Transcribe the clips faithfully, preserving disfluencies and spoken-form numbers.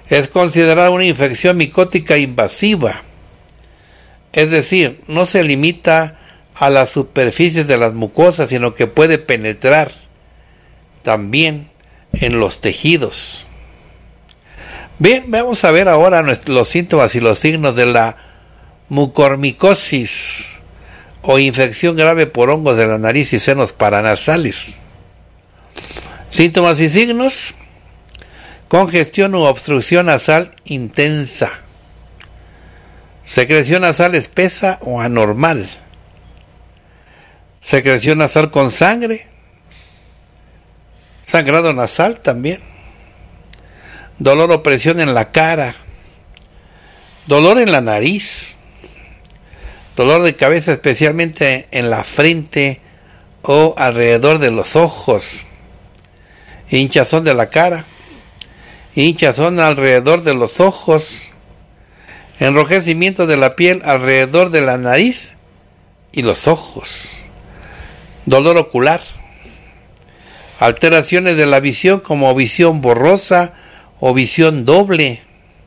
Es considerada una infección micótica invasiva, es decir, no se limita a las superficies de las mucosas, sino que puede penetrar también en los tejidos. Bien, vamos a ver ahora los síntomas y los signos de la mucormicosis o infección grave por hongos de la nariz y senos paranasales. Síntomas y signos: congestión u obstrucción nasal intensa, secreción nasal espesa o anormal, secreción nasal con sangre, sangrado nasal también, dolor o presión en la cara, dolor en la nariz, dolor de cabeza especialmente en la frente o alrededor de los ojos, hinchazón de la cara, hinchazón alrededor de los ojos, enrojecimiento de la piel alrededor de la nariz y los ojos, dolor ocular, alteraciones de la visión como visión borrosa o visión doble,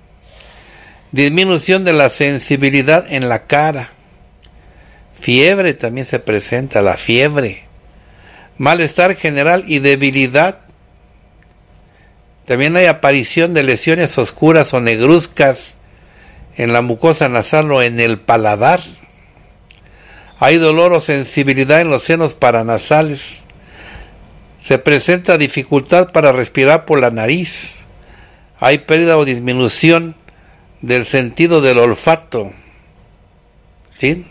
disminución de la sensibilidad en la cara, fiebre también se presenta, la fiebre, malestar general y debilidad. También hay aparición de lesiones oscuras o negruzcas en la mucosa nasal o en el paladar. Hay dolor o sensibilidad en los senos paranasales. Se presenta dificultad para respirar por la nariz. Hay pérdida o disminución del sentido del olfato. ¿Sí?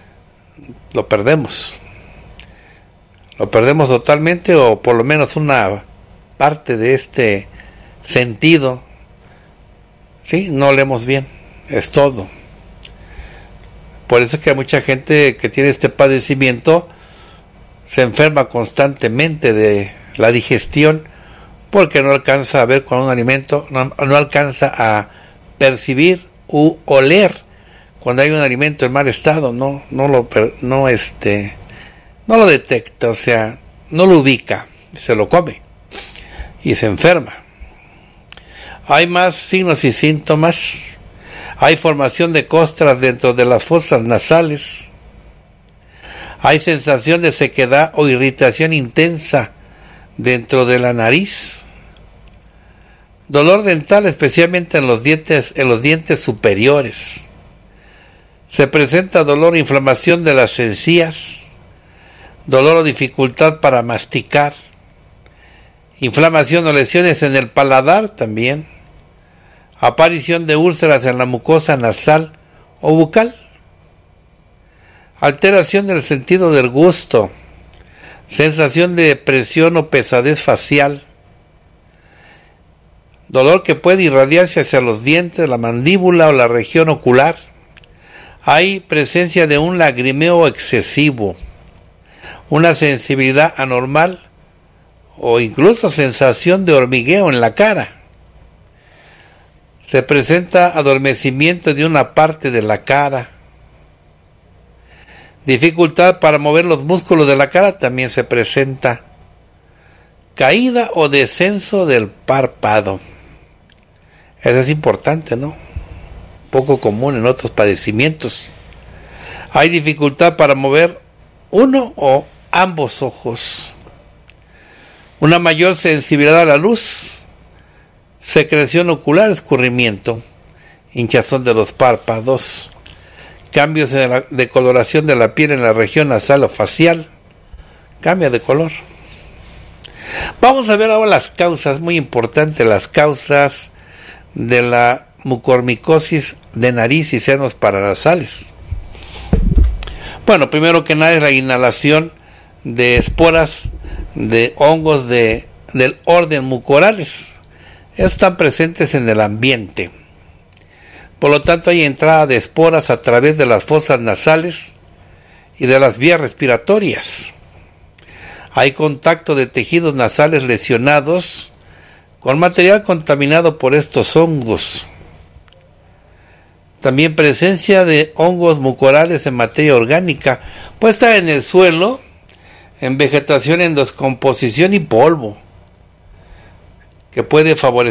Lo perdemos. Lo perdemos totalmente, o por lo menos una parte de este sentido. ¿Sí? No olemos bien. Es todo. Por eso es que hay mucha gente que tiene este padecimiento se enferma constantemente de la digestión, porque no alcanza a ver con un alimento, no, no alcanza a percibir u oler cuando hay un alimento en mal estado, no, no lo, no este, no lo detecta, o sea, no lo ubica, se lo come y se enferma. Hay más signos y síntomas. Hay formación de costras dentro de las fosas nasales. Hay sensación de sequedad o irritación intensa dentro de la nariz. Dolor dental, especialmente en los dientes, en los dientes superiores. Se presenta dolor e inflamación de las encías. Dolor o dificultad para masticar. Inflamación o lesiones en el paladar también. Aparición de úlceras en la mucosa nasal o bucal. Alteración del sentido del gusto. Sensación de presión o pesadez facial. Dolor que puede irradiarse hacia los dientes, la mandíbula o la región ocular. Hay presencia de un lagrimeo excesivo. Una sensibilidad anormal o incluso sensación de hormigueo en la cara. Se presenta adormecimiento de una parte de la cara. Dificultad para mover los músculos de la cara también se presenta. Caída o descenso del párpado. Eso es importante, ¿no? Poco común en otros padecimientos. Hay dificultad para mover uno o ambos ojos. Una mayor sensibilidad a la luz. Secreción ocular, escurrimiento, hinchazón de los párpados, cambios de, la, de coloración de la piel en la región nasal o facial, cambia de color. Vamos a ver ahora las causas, muy importante, las causas de la mucormicosis de nariz y senos paranasales. Bueno, primero que nada es la inhalación de esporas de hongos de, del orden mucorales. Están presentes en el ambiente. Por lo tanto, hay entrada de esporas a través de las fosas nasales y de las vías respiratorias. Hay contacto de tejidos nasales lesionados con material contaminado por estos hongos. También presencia de hongos mucorales en materia orgánica, puesta en el suelo, en vegetación en descomposición y polvo, que puede favorecer